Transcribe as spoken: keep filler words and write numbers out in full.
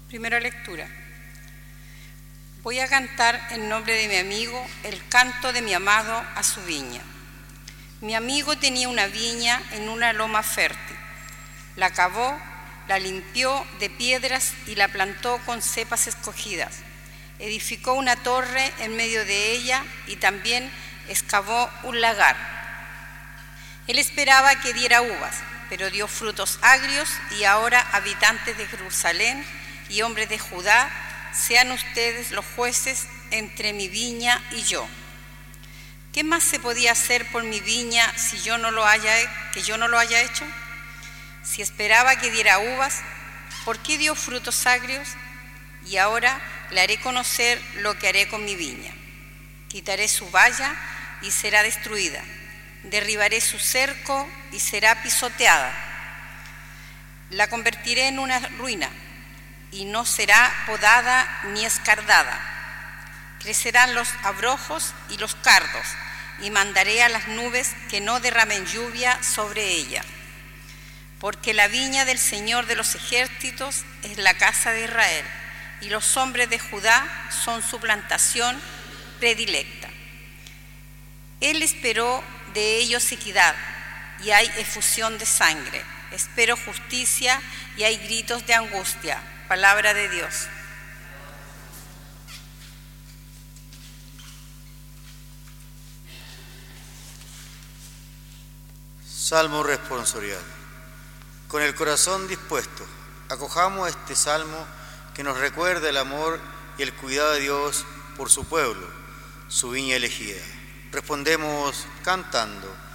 Primera lectura. Voy a cantar en nombre de mi amigo el canto de mi amado a su viña. Mi amigo tenía una viña en una loma fértil. La cavó, la limpió de piedras y la plantó con cepas escogidas. Edificó una torre en medio de ella y también excavó un lagar. Él esperaba que diera uvas, pero dio frutos agrios, y ahora, habitantes de Jerusalén y hombres de Judá, sean ustedes los jueces entre mi viña y yo. ¿Qué más se podía hacer por mi viña si yo no lo haya, que yo no lo haya hecho? Si esperaba que diera uvas, ¿por qué dio frutos agrios? Y ahora le haré conocer lo que haré con mi viña. Quitaré su valla y será destruida. Derribaré su cerco y será pisoteada. La convertiré en una ruina y no será podada ni escardada. Crecerán los abrojos y los cardos, y mandaré a las nubes que no derramen lluvia sobre ella. Porque la viña del Señor de los ejércitos es la casa de Israel, y los hombres de Judá son su plantación predilecta. Él esperó de ellos equidad, y hay efusión de sangre. Espero justicia, y hay gritos de angustia. Palabra de Dios. Salmo responsorial. Con el corazón dispuesto, acojamos este salmo que nos recuerda el amor y el cuidado de Dios por su pueblo, su viña elegida. Respondemos cantando.